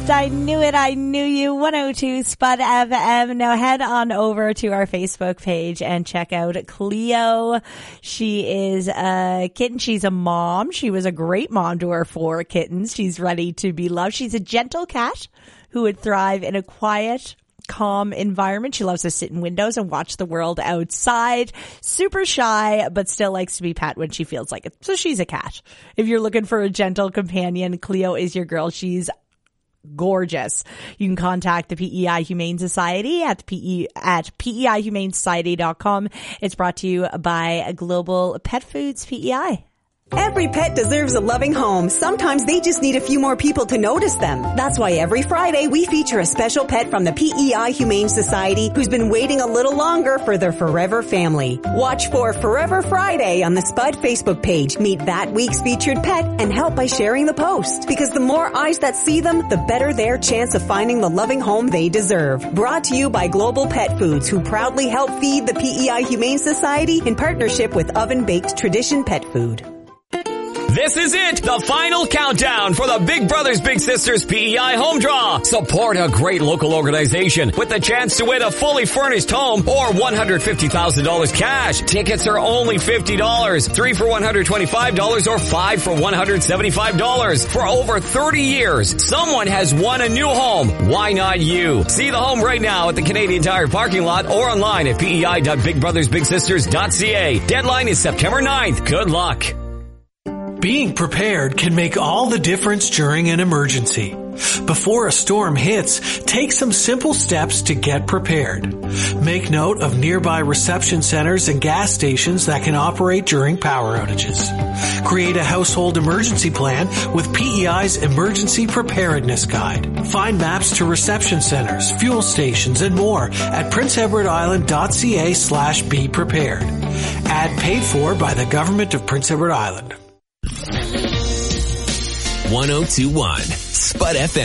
Best. I knew it. I knew you. 102 Spud FM. Now head on over to our Facebook page and check out Cleo. She is a kitten. She's a mom. She was a great mom to her 4 kittens. She's ready to be loved. She's a gentle cat who would thrive in a quiet, calm environment. She loves to sit in windows and watch the world outside. Super shy, but still likes to be pet when she feels like it. So she's a cat. If you're looking for a gentle companion, Cleo is your girl. She's gorgeous. You can contact the PEI Humane Society at PEIHumaneSociety.com. It's brought to you by Global Pet Foods PEI. Every pet deserves a loving home. Sometimes they just need a few more people to notice them. That's why every Friday we feature a special pet from the PEI Humane Society who's been waiting a little longer for their forever family. Watch for Forever Friday on the Spud Facebook page. Meet that week's featured pet and help by sharing the post. Because the more eyes that see them, the better their chance of finding the loving home they deserve. Brought to you by Global Pet Foods, who proudly help feed the PEI Humane Society in partnership with Oven Baked Tradition Pet Food. This is it, the final countdown for the Big Brothers Big Sisters PEI Home Draw. Support a great local organization with the chance to win a fully furnished home or $150,000 cash. Tickets are only $50, 3 for $125 or 5 for $175. For over 30 years, someone has won a new home. Why not you? See the home right now at the Canadian Tire parking lot or online at pei.bigbrothersbigsisters.ca. Deadline is September 9th. Good luck. Being prepared can make all the difference during an emergency. Before a storm hits, take some simple steps to get prepared. Make note of nearby reception centers and gas stations that can operate during power outages. Create a household emergency plan with PEI's Emergency Preparedness Guide. Find maps to reception centers, fuel stations, and more at princeedwardisland.ca/be prepared. Ad paid for by the Government of Prince Edward Island. 1021 Spud FM.